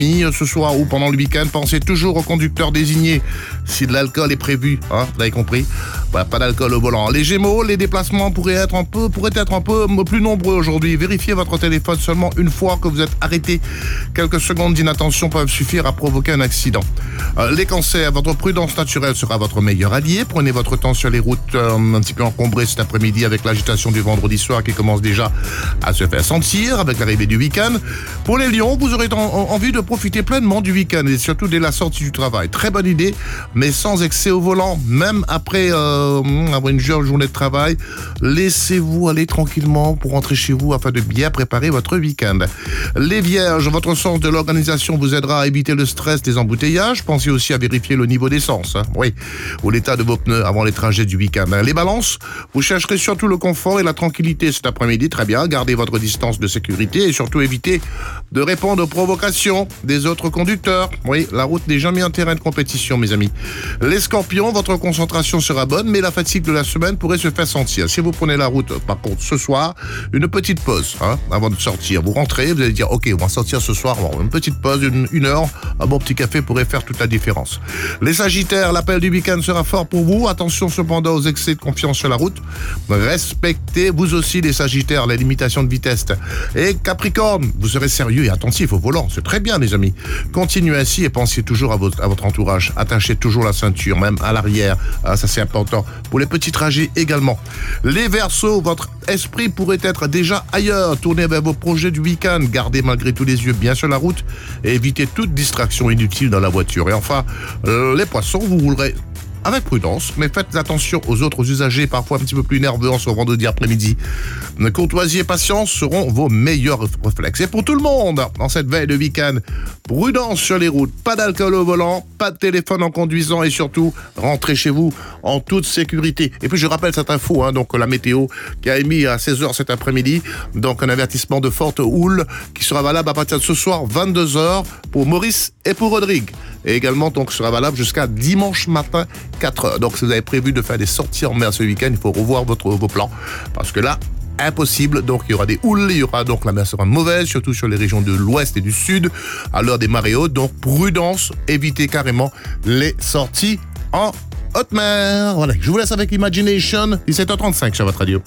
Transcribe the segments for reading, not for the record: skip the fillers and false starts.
ce soir ou pendant le week-end, pensez toujours au conducteur désigné si de l'alcool est prévu, hein, vous avez compris. Bah, pas d'alcool au volant. Les Gémeaux, les déplacements pourraient être un peu plus nombreux aujourd'hui. Vérifiez votre téléphone seulement une fois que vous êtes arrêté. Quelques secondes d'inattention peuvent suffire à provoquer un accident. Les Cancers, votre prudence naturelle sera votre meilleur allié. Prenez votre temps sur les routes un petit peu encombrées cet après-midi avec l'agitation du vendredi soir qui commence déjà à se faire sentir avec l'arrivée du week-end. Pour les Lions, vous aurez envie de profiter pleinement du week-end et surtout dès la sortie du travail. Très bonne idée, mais sans excès au volant, même après avoir une journée de travail. Laissez-vous aller tranquillement pour rentrer chez vous afin de bien préparer votre week-end. Les Vierges, votre sens de l'organisation vous aidera à éviter le stress des embouteillages. Pensez aussi à vérifier le niveau d'essence, oui, ou l'état de vos pneus avant les trajets du week-end. Les Balances, vous chercherez surtout le confort et la tranquillité cet après-midi. Très bien, gardez votre distance de sécurité et surtout évitez de répondre aux provocations des autres conducteurs. Oui, la route n'est jamais un terrain de compétition, mes amis. Les Scorpions, votre concentration sera bonne, mais la fatigue de la semaine pourrait se faire sentir. Si vous prenez la route, par contre, ce soir, une petite pause, avant de sortir. Vous rentrez, vous allez dire, ok, on va sortir ce soir. Bon, une petite pause, une heure, un bon petit café pourrait faire toute la différence. Les Sagittaires, l'appel du week-end sera fort pour vous. Attention cependant aux excès de confiance sur la route. Respectez vous aussi les Sagittaires, les limitations de vitesse. Et Capricorne, vous serez sérieux et attentif au volant. C'est très bien, les amis. Continuez ainsi et pensez toujours à votre entourage. Attachez toujours la ceinture, même à l'arrière. Ça, c'est important. Pour les petits trajets également. Les Verseaux, votre esprit pourrait être déjà ailleurs. Tournez vers vos projets du week-end. Gardez malgré tout les yeux bien sur la route et évitez toute distraction inutile dans la voiture. Et enfin, les Poissons, vous roulerez avec prudence, mais faites attention aux autres usagers, parfois un petit peu plus nerveux en ce vendredi après-midi. Courtoisie et patience seront vos meilleurs réflexes. Et pour tout le monde, en cette veille de week-end, prudence sur les routes, pas d'alcool au volant, pas de téléphone en conduisant et surtout, rentrez chez vous en toute sécurité. Et puis je rappelle cette info, donc la météo qui a émis à 16h cet après-midi, donc un avertissement de forte houle qui sera valable à partir de ce soir, 22h, pour Maurice et pour Rodrigue. Et également, donc, sera valable jusqu'à dimanche matin, 4h. Donc, si vous avez prévu de faire des sorties en mer ce week-end, il faut revoir vos plans. Parce que là, impossible. Donc, il y aura des houles, donc la mer sera mauvaise, surtout sur les régions de l'ouest et du sud, à l'heure des marées hautes. Donc, prudence, évitez carrément les sorties en haute mer. Voilà, je vous laisse avec Imagination, 17h35 sur votre radio.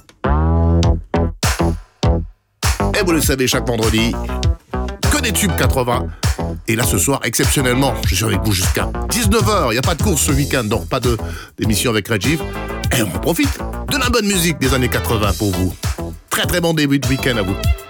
Et vous le savez, chaque vendredi, que des tubes 80. Et là, ce soir, exceptionnellement, je suis avec vous jusqu'à 19h. Il n'y a pas de course ce week-end, donc pas d'émission avec Regif. Et on profite de la bonne musique des années 80 pour vous. Très très bon début de week-end à vous.